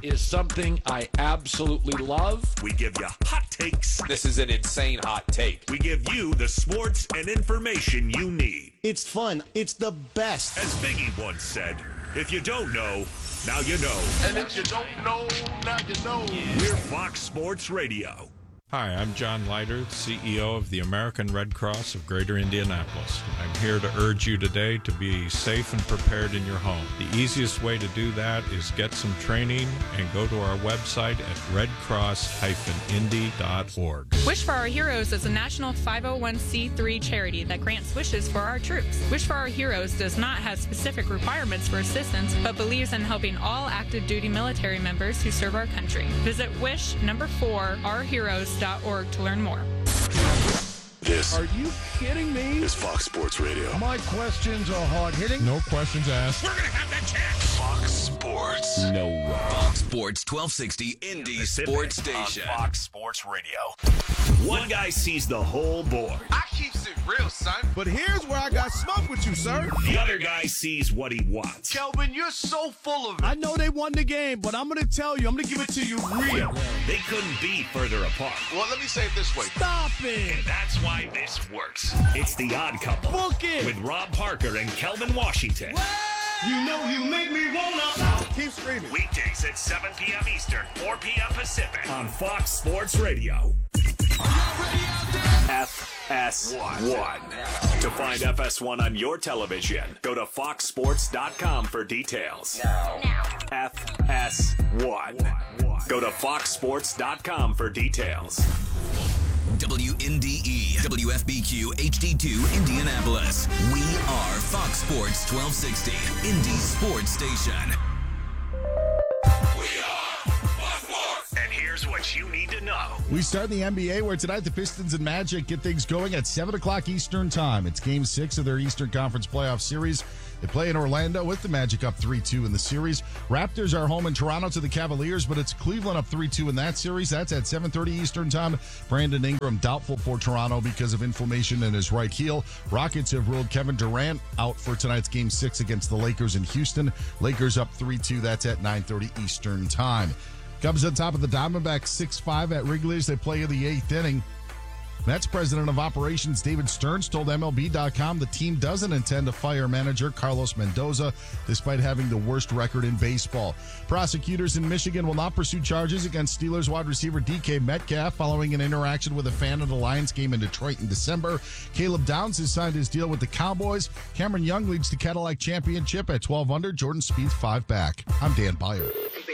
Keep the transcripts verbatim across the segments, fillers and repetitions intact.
is something I absolutely love. We give you hot takes. This is an insane hot take. We give you the sports and information you need. It's fun. It's the best. As Biggie once said, if you don't know, now you know. And if you don't know, now you know. We're Fox Sports Radio. Hi, I'm John Leiter, C E O of the American Red Cross of Greater Indianapolis. I'm here to urge you today to be safe and prepared in your home. The easiest way to do that is get some training and go to our website at red cross dash indy dot org. Wish for Our Heroes is a national five oh one c three charity that grants wishes for our troops. Wish for Our Heroes does not have specific requirements for assistance, but believes in helping all active duty military members who serve our country. Visit wish number four our heroes dot org to learn more. This Are you kidding me? is Fox Sports Radio. My questions are hard-hitting. No questions asked. We're going to have that chance. Fox Sports. No way. Fox Sports twelve sixty Indy Sports Station. On Fox Sports Radio. One guy sees the whole board. I keeps it real, son. But here's where I got smoke with you, sir. The other guy sees what he wants. Kelvin, you're so full of it. I know they won the game, but I'm going to tell you, I'm going to give it to you real. They couldn't be further apart. Well, let me say it this way. Stop it. And that's why this works. It's The Odd Couple. Book it. With Rob Parker and Kelvin Washington. You know you make me wanna. Keep screaming. Weekdays at seven p.m. Eastern, four p.m. Pacific on Fox Sports Radio. F S one. To find F S one on your television, go to fox sports dot com for details. F S one. Go to fox sports dot com for details. W N D E, W F B Q, H D two, Indianapolis. We are Fox Sports twelve sixty, Indy Sports Station. We are Fox Sports. And here's what you need to know. We start in the N B A, where tonight the Pistons and Magic get things going at seven o'clock Eastern time. It's game six of their Eastern Conference playoff series. They play in Orlando with the Magic up three two in the series. Raptors are home in Toronto to the Cavaliers, but it's Cleveland up three two in that series. That's at seven thirty Eastern time. Brandon Ingram doubtful for Toronto because of inflammation in his right heel. Rockets have ruled Kevin Durant out for tonight's game six against the Lakers in Houston. Lakers up three two. That's at nine thirty Eastern time. Cubs on top of the Diamondbacks six five at Wrigley as they play in the eighth inning. Mets President of Operations David Stearns told M L B dot com the team doesn't intend to fire manager Carlos Mendoza despite having the worst record in baseball. Prosecutors in Michigan will not pursue charges against Steelers wide receiver D K Metcalf following an interaction with a fan at a Lions game in Detroit in December. Caleb Downs has signed his deal with the Cowboys. Cameron Young leads the Cadillac Championship at twelve under. Jordan Spieth five back. I'm Dan Byer.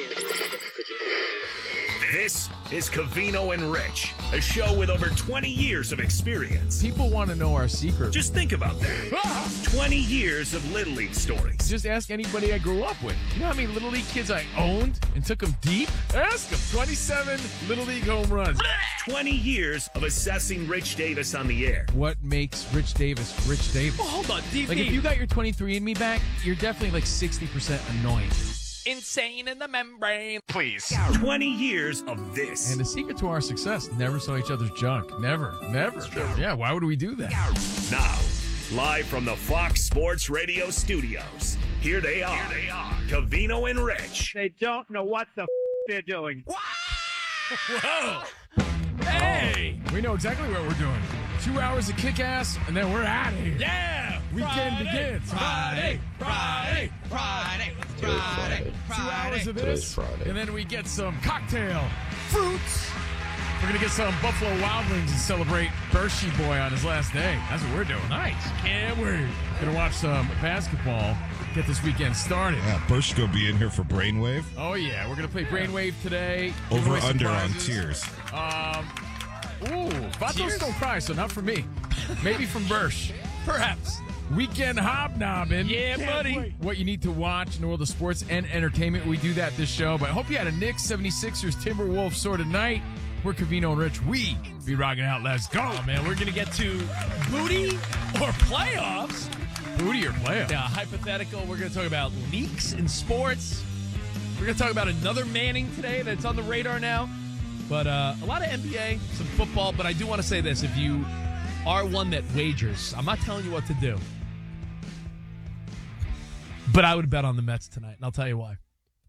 This is Covino and Rich, a show with over twenty years of experience. People want to know our secret. Just think about that. twenty years of Little League stories. Just ask anybody I grew up with. You know how many Little League kids I owned and took them deep? Ask them. twenty-seven Little League home runs. twenty years of assessing Rich Davis on the air. What makes Rich Davis Rich Davis? Well, hold on, D V. Like, if you got your twenty-three and me back, you're definitely like sixty percent annoying. Insane in the membrane. Please. twenty years of this. And the secret to our success, never saw each other's junk. Never. Never. Yeah, why would we do that? Now, live from the Fox Sports Radio studios, here they are. Here they are. Covino and Rich. They don't know what the f- they're doing. Whoa! Hey! We know exactly what we're doing. Two hours of kick-ass, and then we're out of here. Yeah! Weekend Friday, begins. Friday, Friday, Friday, Friday, Friday. Two hours of this, and then we get some cocktail fruits. We're going to get some Buffalo Wild Wings and celebrate Bershey Boy on his last day. That's what we're doing. Nice. Can't wait. Going to watch some basketball. Get this weekend started. Yeah, Bush will be in here for Brainwave. Oh, yeah. We're going to play Brainwave today. Over Giveaway under on surprises. tears. Um, ooh, Vatos don't cry, so not for me. Maybe from Bursch. Perhaps. Weekend hobnobbing. Yeah, buddy. What you need to watch in the world of sports and entertainment. We do that this show. But I hope you had a Knicks, seventy-sixers, Timberwolves sort of night. We're Covino and Rich. We be rocking out. Let's go. Oh, man, we're going to get to booty or playoffs. Booty or playoffs? Yeah, hypothetical. We're going to talk about leaks in sports. We're going to talk about another Manning today that's on the radar now. But uh, a lot of N B A, some football. But I do want to say this. If you are one that wagers, I'm not telling you what to do. But I would bet on the Mets tonight, and I'll tell you why.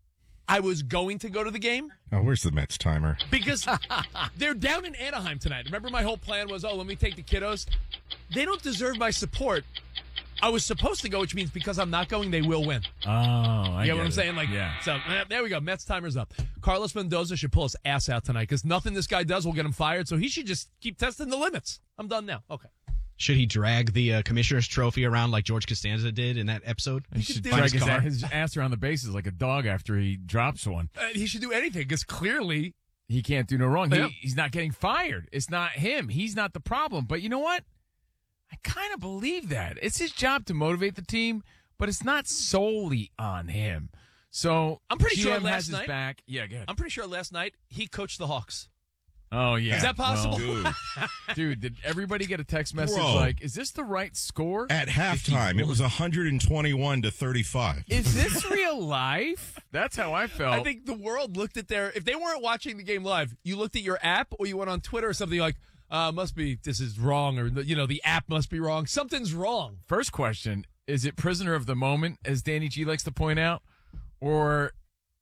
I was going to go to the game Oh, where's the Mets timer? because they're down in Anaheim tonight. Remember, my whole plan was, oh, let me take the kiddos. They don't deserve my support. I was supposed to go, which means because I'm not going, they will win. Oh, I You get know what I'm it. saying? Like, yeah. So uh, there we go. Mets timer's up. Carlos Mendoza should pull his ass out tonight because nothing this guy does will get him fired. So he should just keep testing the limits. I'm done now. Okay. Should he drag the uh, commissioner's trophy around like George Costanza did in that episode? He should drag his, a- his ass around the bases like a dog after he drops one. Uh, he should do anything because clearly He can't do no wrong. Yeah. He, he's not getting fired. It's not him. He's not the problem. But you know what? I kind of believe that. It's his job to motivate the team, but it's not solely on him. So I'm pretty G M sure has last his night. back. Yeah, good. I'm pretty sure last night he coached the Hawks. Oh, yeah. Is that possible? Well, dude, did everybody get a text message Bro. like, is this the right score? At halftime, it was one hundred twenty-one to thirty-five. Is this real life? That's how I felt. I think the world looked at their, if they weren't watching the game live, you looked at your app or you went on Twitter or something like, uh, must be, this is wrong, or, you know, the app must be wrong. Something's wrong. First question, is it prisoner of the moment, as Danny G likes to point out? Or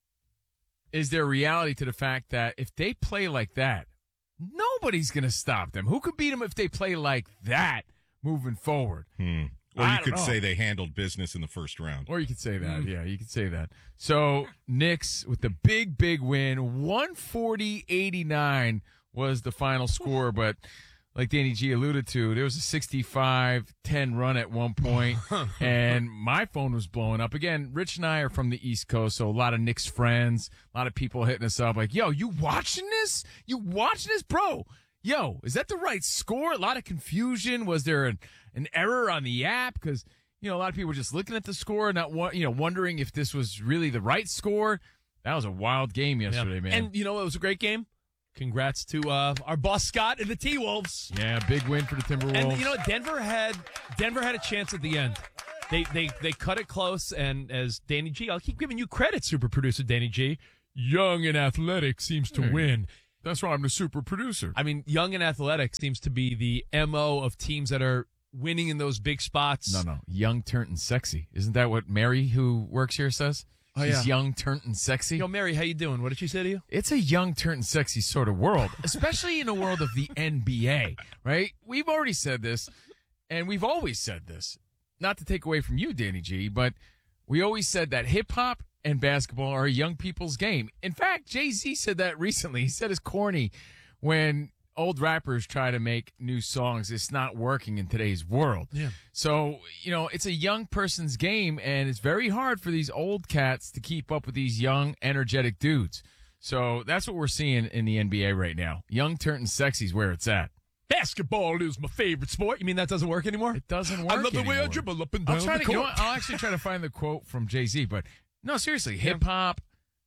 is there reality to the fact that if they play like that, nobody's going to stop them? Who could beat them if they play like that moving forward? Hmm. Or I you don't could know. say they handled business in the first round. Or you could say that. Mm. Yeah, you could say that. So, Knicks with the big, big win. one forty eighty-nine was the final score, but like Danny G alluded to, there was a sixty-five ten run at one point, and my phone was blowing up. Again, Rich and I are from the East Coast, so a lot of Knicks friends, a lot of people hitting us up like, yo, you watching this? You watching this? Bro, yo, is that the right score? A lot of confusion. Was there an, an error on the app? Because, you know, a lot of people were just looking at the score, not wa- you know, wondering if this was really the right score. That was a wild game yesterday, Yeah. man. And you know, it was a great game. Congrats to uh, our boss Scott and the T-Wolves. Yeah, big win for the Timberwolves. And you know what? Denver had Denver had a chance at the end. They they they cut it close, and as Danny G, I'll keep giving you credit, super producer Danny G. Young and athletic seems to Hey. win. That's why I'm the super producer. I mean, young and athletic seems to be the M O of teams that are winning in those big spots. No, no. Young, turnt, and sexy. Isn't that what Mary, who works here, says? Oh, She's yeah. young, turnt, and sexy. Yo, Mary, how you doing? What did she say to you? It's a young, turnt, and sexy sort of world, especially in the world of the N B A, right? We've already said this, and we've always said this. Not to take away from you, Danny G, but we always said that hip-hop and basketball are a young people's game. In fact, Jay-Z said that recently. He said it's corny when old rappers try to make new songs. It's not working in today's world. Yeah. So, you know, it's a young person's game, and it's very hard for these old cats to keep up with these young, energetic dudes. So that's what we're seeing in the N B A right now. Young, turnt, and sexy is where it's at. Basketball is my favorite sport. You mean that doesn't work anymore? It doesn't work I love the way I anymore. dribble up and down I'll try the to, you know court. what? I'll actually try to find the quote from Jay-Z, but no, seriously, hip-hop,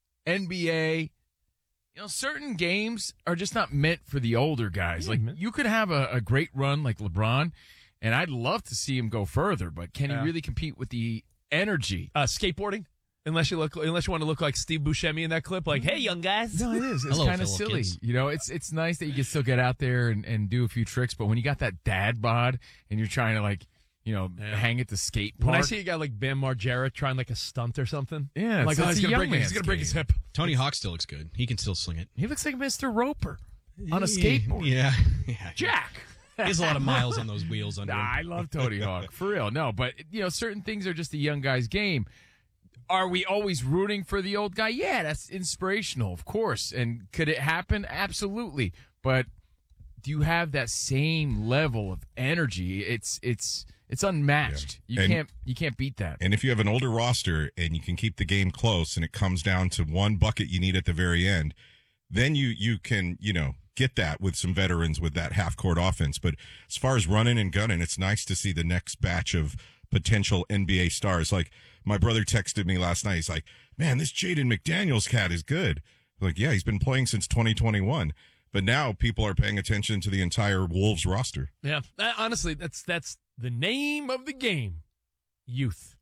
N B A, you know, certain games are just not meant for the older guys. Like, you could have a, a great run like LeBron, and I'd love to see him go further, but can Yeah. he really compete with the energy? Uh, skateboarding? Unless you look, unless you want to look like Steve Buscemi in that clip, like, hey, young guys. No, it is. It's Hello, kind of fellow silly. kids. You know, it's it's nice that you can still get out there and, and do a few tricks, but when you got that dad bod and you're trying to, like, you know, Yeah. hang at the skate park. When I see a guy like Bam Margera trying like a stunt or something, Yeah, I'm like, it's- oh, it's he's a gonna young break, he's man's gonna break his game. hip. Tony Hawk still looks good. He can still sling it. He looks like Mister Roper on a skateboard. Yeah. yeah. Jack. He has a lot of miles on those wheels under Nah, him. I love Tony Hawk. For real. No, but, you know, certain things are just a young guy's game. Are we always rooting for the old guy? Yeah, that's inspirational, of course. And could it happen? Absolutely. But do you have that same level of energy? It's it's it's unmatched. Yeah. You And- can't you can't beat that. And if you have an older roster and you can keep the game close and it comes down to one bucket you need at the very end, then you, you can, you know, get that with some veterans with that half court offense. But as far as running and gunning, it's nice to see the next batch of potential N B A stars. Like my brother texted me last night. He's like, man, this Jaden McDaniels cat is good. I'm like, yeah, he's been playing since twenty twenty-one. But now people are paying attention to the entire Wolves roster. Yeah, Uh, honestly, that's that's the name of the game: youth,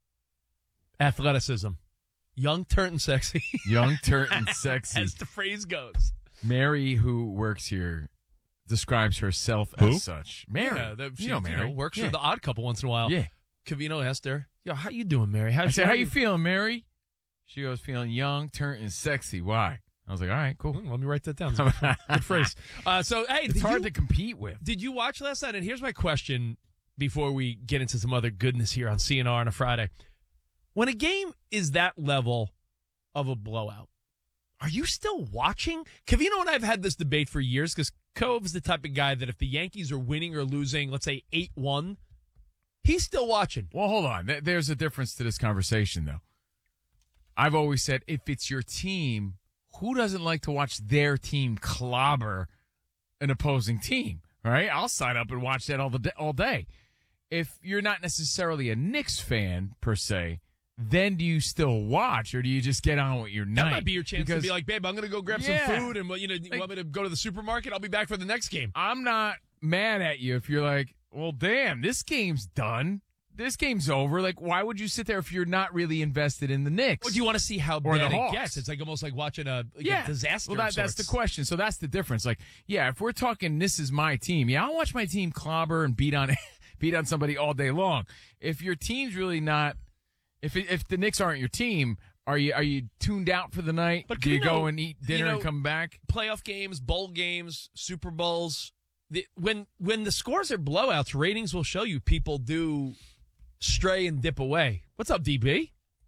athleticism, young, turnt, and sexy. Young, turnt, and sexy. as the phrase goes. Mary, who works here, describes herself Who? as such. Mary. Yeah, that, she, you know Mary. works Yeah. for the Odd Couple once in a while. Yeah. Cavino asked her, "Yo, how you doing, Mary? How's I said, your- how you feeling, Mary? She goes, feeling young, turnt, and sexy. Why? I was like, all right, cool. Let me write that down. Good phrase. Uh, so, hey, it's hard you, to compete with. Did you watch last night? And here's my question before we get into some other goodness here on C N R on a Friday. When a game is that level of a blowout, are you still watching? Covino and I have had this debate for years because Cove's the type of guy that if the Yankees are winning or losing, let's say eight one, he's still watching. Well, hold on. There's a difference to this conversation, though. I've always said if it's your team, who doesn't like to watch their team clobber an opposing team, right? I'll sign up and watch that all the day, all day. If you're not necessarily a Knicks fan, per se, then do you still watch, or do you just get on with your night? That might be your chance because, to be like, babe, I'm going to go grab yeah, some food, and you know, you like, want me to go to the supermarket? I'll be back for the next game. I'm not mad at you if you're like, well, damn, this game's done. This game's over. Like, why would you sit there if you're not really invested in the Knicks? Well, do you want to see how or bad the it Hawks? gets? It's like almost like watching a, like yeah. a disaster. Well, that, of that's sorts. the question. So that's the difference. Like, yeah, if we're talking this is my team, yeah, I'll watch my team clobber and beat on beat on somebody all day long. If your team's really not, if it, if the Knicks aren't your team, are you are you tuned out for the night? But do you, you go know, and eat dinner you know, and come back? Playoff games, bowl games, Super Bowls. The, when when the scores are blowouts, ratings will show you people do stray and dip away. What's up, D B?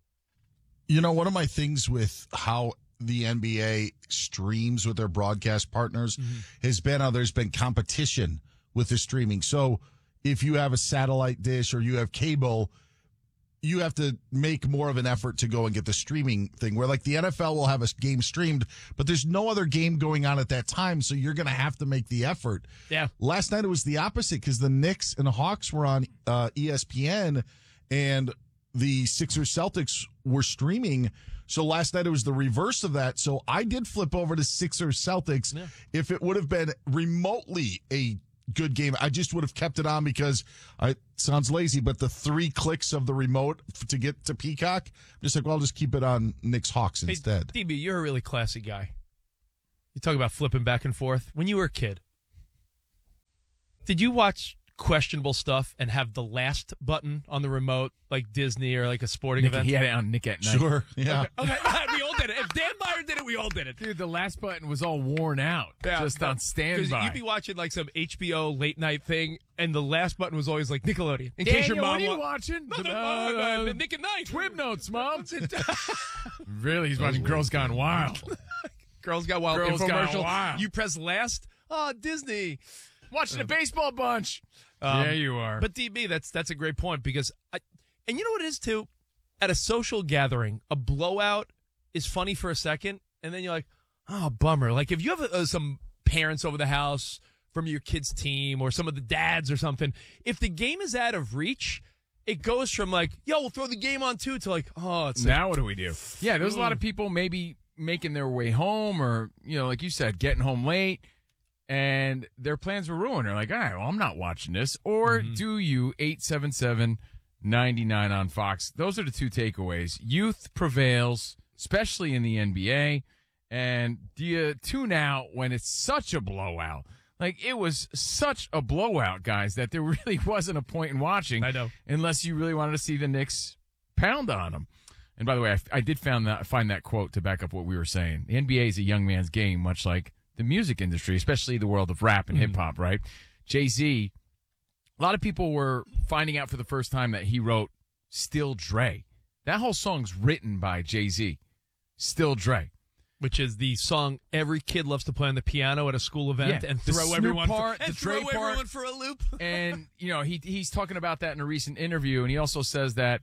You know, one of my things with how the N B A streams with their broadcast partners mm-hmm. has been how there's been competition with the streaming. So if you have a satellite dish or you have cable, you have to make more of an effort to go and get the streaming thing, where like the N F L will have a game streamed, but there's no other game going on at that time. So you're going to have to make the effort. Yeah. Last night it was the opposite because the Knicks and the Hawks were on uh, E S P N and the Sixers Celtics were streaming. So last night it was the reverse of that. So I did flip over to Sixers Celtics. Yeah. If it would have been remotely a good game, I just would have kept it on because it sounds lazy, but the three clicks of the remote to get to Peacock, I'm just like, well, I'll just keep it on Knicks Hawks hey, instead. D B, you're a really classy guy. You talk about flipping back and forth. When you were a kid, did you watch questionable stuff and have the last button on the remote like Disney or like a sporting Nick, event? He had it on Nick at Night. Sure, yeah. Okay, okay. We all did it. If Dan Meyer did it, we all did it. Dude, the last button was all worn out, yeah, just on standby. You'd be watching like some H B O late night thing, and the last button was always like Nickelodeon. In Daniel, case your mom what are you wa- watching? Nothing, uh, uh, Nick at Night. Twib Notes, Mom. Really, he's watching Girls Gone Wild. Girls Gone Wild. Girls infomercial. Gone Wild. You press last. Oh, Disney. Watching the baseball bunch. Um, yeah, you are. But D B, that's that's a great point because, I, and you know what it is too? At a social gathering, a blowout is funny for a second, and then you're like, oh, bummer. Like if you have uh, some parents over the house from your kid's team or some of the dads or something, if the game is out of reach, it goes from like, yo, we'll throw the game on too, to like, oh, it's now like, what do we do? Yeah, there's a lot of people maybe making their way home or, you know, like you said, getting home late. And their plans were ruined. They're like, all right, well, I'm not watching this. Or mm-hmm. do you? eight seven seven, nine nine on Fox. Those are the two takeaways. Youth prevails, especially in the N B A. And do you tune out when it's such a blowout? Like, it was such a blowout, guys, that there really wasn't a point in watching. I know. Unless you really wanted to see the Knicks pound on them. And by the way, I, I did found that, find that quote to back up what we were saying. The N B A is a young man's game, much like the music industry, especially the world of rap and mm-hmm. hip hop, right? Jay-Z, a lot of people were finding out for the first time that he wrote Still Dre. That whole song's written by Jay-Z. Still Dre. Which is the song every kid loves to play on the piano at a school event yeah, and the throw Snoop everyone part, for, and the Dre throw part. everyone for a loop. And, you know, he he's talking about that in a recent interview, and he also says that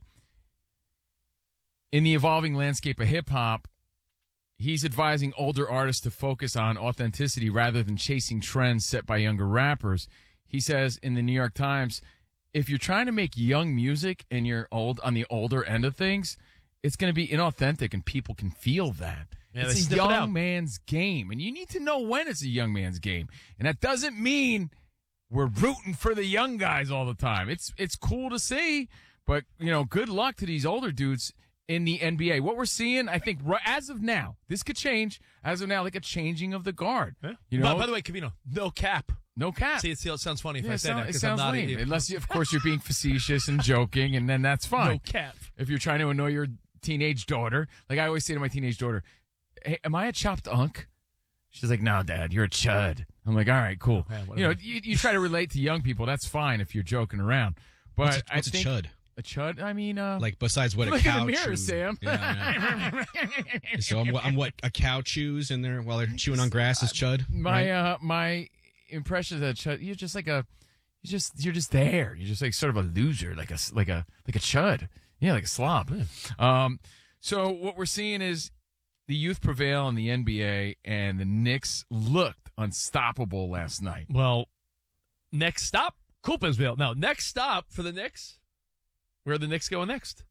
in the evolving landscape of hip-hop, he's advising older artists to focus on authenticity rather than chasing trends set by younger rappers. He says in the New York Times, if you're trying to make young music and you're old on the older end of things, it's going to be inauthentic and people can feel that. Yeah, it's a young man's game, and you need to know when it's a young man's game. And that doesn't mean we're rooting for the young guys all the time. It's it's cool to see, but you know, good luck to these older dudes in the N B A. What we're seeing, I think, as of now, this could change. As of now, like a changing of the guard. Yeah. You know, by, by the way, Covino, no cap. No cap. See, it sounds funny if yeah, I say sound, that it because sounds I'm not lame. a, Unless, you, of course, you're being facetious and joking, and then that's fine. No cap. If you're trying to annoy your teenage daughter. Like I always say to my teenage daughter, hey, am I a chopped unk? She's like, no, Dad, you're a chud. I'm like, all right, cool. Okay, you know, you, you try to relate to young people. That's fine if you're joking around. But What's a, I what's think a chud? A chud? I mean, uh, Like besides what a look cow in the mirror, chews. Sam. Yeah, yeah. So I'm, what- I'm what a cow chews in there while they're chewing on grass is chud. My right? uh, my impression of that chud, you're just like a, you just you're just there. You're just like sort of a loser, like a like a like a chud. Yeah, like a slob. Um, so what we're seeing is the youth prevail in the N B A, and the Knicks looked unstoppable last night. Well, next stop, Coopersville. No, next stop for the Knicks. Where are the Knicks going next?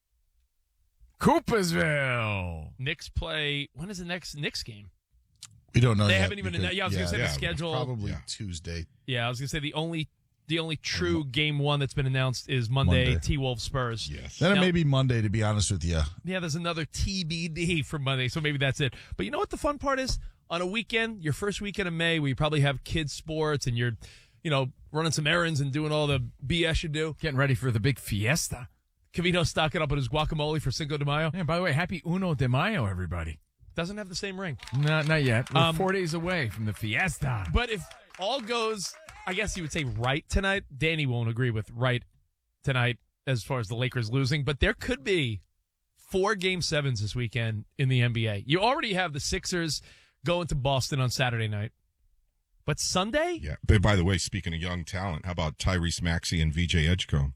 Coopersville. Knicks play. When is the next Knicks game? We don't know They yet haven't even. because- announced- Yeah, I was gonna say the schedule. Probably Tuesday. Yeah, I was gonna say the only the only true game one that's been announced is Monday. Monday. T Wolves Spurs. Yes. Then Now- it may be Monday, to be honest with you. Yeah, there's another T B D for Monday, so maybe that's it. But you know what the fun part is? On a weekend, your first weekend of May, where you probably have kids' sports and you're, you know, running some errands and doing all the B S you do. Getting ready for the big fiesta. Cavino stocking up on his guacamole for Cinco de Mayo. Yeah, by the way, happy Uno de Mayo, everybody. Doesn't have the same ring. Not, not yet. We're Um, four days away from the fiesta. But if all goes, I guess you would say right tonight. Danny won't agree with right tonight as far as the Lakers losing, but there could be four game sevens this weekend in the N B A. You already have the Sixers going to Boston on Saturday night. But Sunday? Yeah. But by the way, speaking of young talent, how about Tyrese Maxey and V J Edgecombe?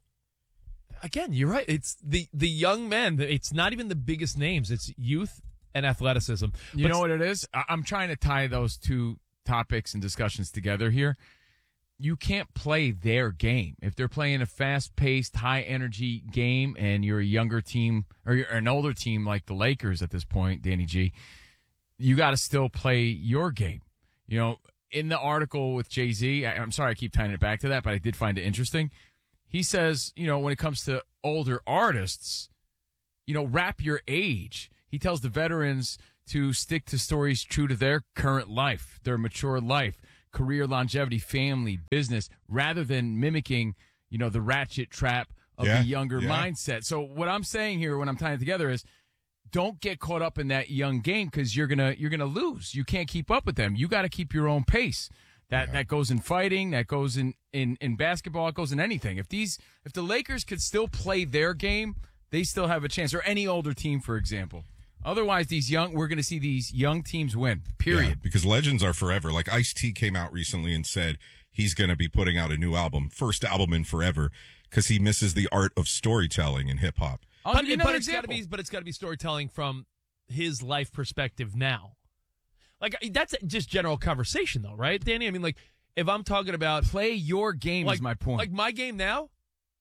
Again, you're right. It's the, the young men. It's not even the biggest names. It's youth and athleticism. You But know what it is? I- I'm trying to tie those two topics and discussions together here. You can't play their game. If they're playing a fast-paced, high-energy game and you're a younger team or you're an older team like the Lakers at this point, Danny G, you got to still play your game. You know, in the article with Jay-Z, I, I'm sorry I keep tying it back to that, but I did find it interesting. He says, you know, when it comes to older artists, you know, rap your age. He tells the veterans to stick to stories true to their current life, their mature life, career longevity, family, business, rather than mimicking, you know, the ratchet trap of Yeah, the younger yeah. mindset. So what I'm saying here when I'm tying it together is don't get caught up in that young game because you're gonna you're gonna lose. You can't keep up with them. You got to keep your own pace. That Yeah. that goes in fighting. That goes in, in in basketball. It goes in anything. If these if the Lakers could still play their game, they still have a chance. Or any older team, for example. Otherwise, these young we're going to see these young teams win. Period. Yeah, because legends are forever. Like Ice-T came out recently and said he's going to be putting out a new album, first album in forever, because he misses the art of storytelling in hip hop. I'll But, give you but another it's got to example. be, but it's got to be storytelling from his life perspective now. Like that's just general conversation, though, right, Danny? I mean, like if I'm talking about Play your game like is my point. Like my game now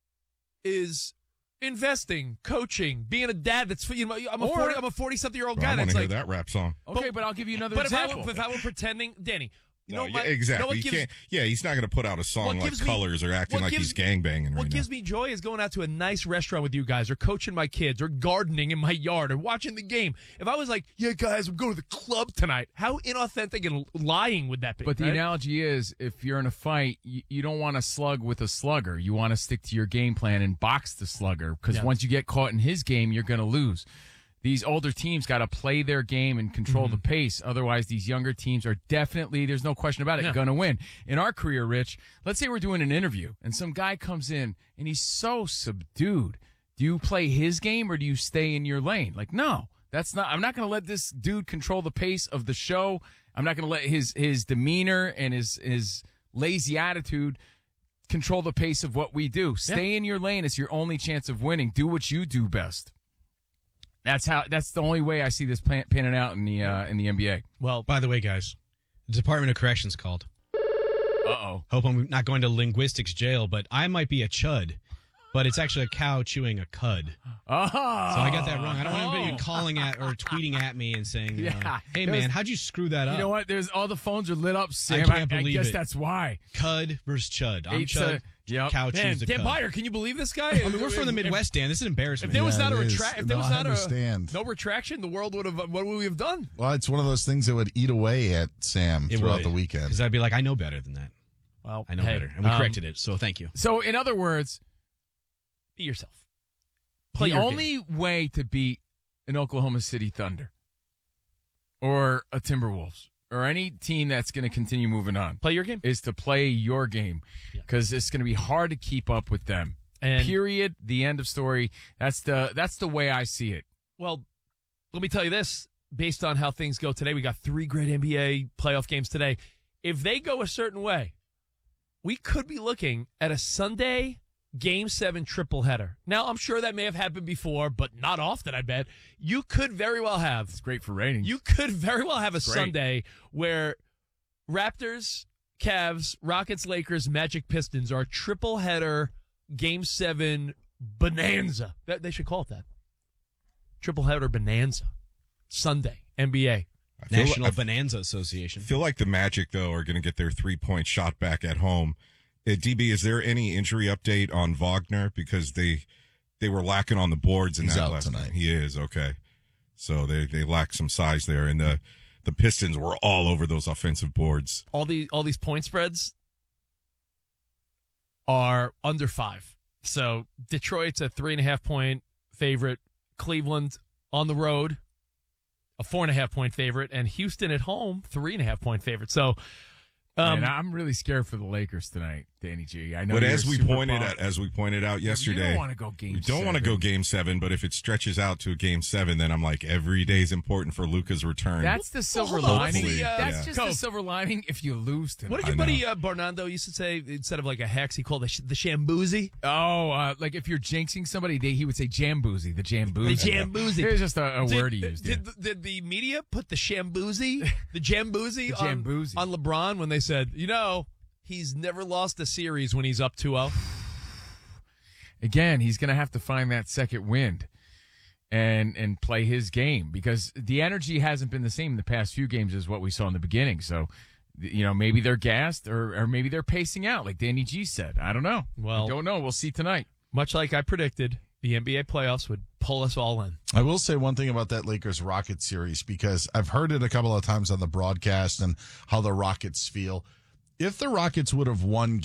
is investing, coaching, being a dad. That's you know, I'm a Or- forty, I'm a forty something year old Bro, guy. I want That's to hear like, that rap song. okay, but I'll give you another but if I, example. were, if I were pretending, Danny, you know No, what? yeah, exactly. You know what You gives, can't, yeah, he's not going to put out a song what like gives me- Colors or acting what like gives- he's gangbanging What right gives now. me joy is going out to a nice restaurant with you guys, or coaching my kids, or gardening in my yard, or watching the game. If I was like, "Yeah, guys, I'm going to the club tonight," how inauthentic and lying would that be? But the right? analogy is, if you're in a fight, you, you don't want to slug with a slugger. You want to stick to your game plan and box the slugger, because Yeah. once you get caught in his game, you're going to lose. These older teams got to play their game and control Mm-hmm. the pace. Otherwise, these younger teams are definitely, there's no question about it, Yeah. going to win. In our career, Rich, let's say we're doing an interview and some guy comes in and he's so subdued. Do you play his game or do you stay in your lane? Like, no, that's not, I'm not going to let this dude control the pace of the show. I'm not going to let his, his demeanor and his, his lazy attitude control the pace of what we do. Stay in your lane. It's your only chance of winning. Do what you do best. That's how. That's the only way I see this pan, panning out in the uh, in the N B A. Well, By the way, guys, the Department of Corrections called. Uh oh. Hope I'm not going to linguistics jail, but I might be a chud. But it's actually a cow chewing a cud. Oh. So I got that wrong. I don't want anybody calling at or tweeting at me and saying, uh, Yeah. hey, There's- man, how'd you screw that up? You know what? There's all the phones are lit up. Sam. I can't believe I guess it. that's why. Cud versus chud. I'm It's, chud. uh, yep. Cow man, chews a Dan cud. Byer, can you believe this guy? I mean, we're from the Midwest, Dan. This is an embarrassment. If there was Yeah, not a it is. retract, if there No, was I not understand. a no retraction, the world would have. What would we have done? Well, it's one of those things that would eat away at Sam It throughout would. the weekend. Because I'd be like, I know better than that. Well, I know hey, better. And we um, corrected it, so thank you. So, in other words, Be yourself. Play the your only way to beat an Oklahoma City Thunder or a Timberwolves or any team that's going to continue moving on, play your game, is to play your game because yeah. it's going to be hard to keep up with them. And period. The end of story. That's the that's the way I see it. Well, let me tell you this. Based on how things go today, we got three great N B A playoff games today. If they go a certain way, we could be looking at a Sunday Game seven triple header. Now, I'm sure that may have happened before, but not often, I bet. You could very well have. It's great for ratings. You could very well have a Great. Sunday where Raptors, Cavs, Rockets, Lakers, Magic, Pistons are triple header Game seven bonanza. That, they should call it that. Triple header bonanza. Sunday, N B A. National like, Bonanza Association. I feel like the Magic, though, are going to get their three-point shot back at home. Uh, D B, is there any injury update on Wagner? Because they they were lacking on the boards in He's that out last tonight. He is, okay. So they, they lack some size there. And the, the Pistons were all over those offensive boards. All the all these point spreads are under five. So Detroit's a three and a half point favorite. Cleveland on the road, a four and a half point favorite, and Houston at home, three and a half point favorite. So, um, and I'm really scared for the Lakers tonight, Danny G. I know, but you're as we super pointed bummed. out, as we pointed out yesterday, you don't want to go game. we don't want to go game seven. But if it stretches out to a game seven, then I'm like, every day is important for Luka's return. That's the silver hold on. lining. Hopefully, Uh, That's yeah. just the silver lining if you lose tonight. what did your I buddy know. uh, Bernardo used to say? Instead of like a hex, he called it sh- the shamboozy. Oh, uh, like if you're jinxing somebody, they, he would say jamboozy, the jamboozy. The jamboozy. It was just a, a Did- word he used. Did, yeah. did the media put the shamboozy, the jamboozy, The on, jamboozy. on LeBron when they said, you know, he's never lost a series when he's up two oh? Again, he's going to have to find that second wind and and play his game because the energy hasn't been the same in the past few games as what we saw in the beginning. So, you know, maybe they're gassed or, or maybe they're pacing out like Danny G said. I don't know. Well, I don't know. We'll see tonight. Much like I predicted, the N B A playoffs would pull us all in. I will say one thing about that Lakers Rockets series because I've heard it a couple of times on the broadcast and how the Rockets feel. If the Rockets would have won